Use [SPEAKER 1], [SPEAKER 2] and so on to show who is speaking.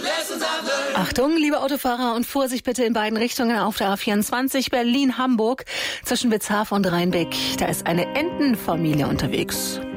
[SPEAKER 1] Achtung, liebe Autofahrer, und Vorsicht bitte in beiden Richtungen auf der A24 Berlin-Hamburg zwischen Witzhafen und Rheinbeck. Da ist eine Entenfamilie unterwegs.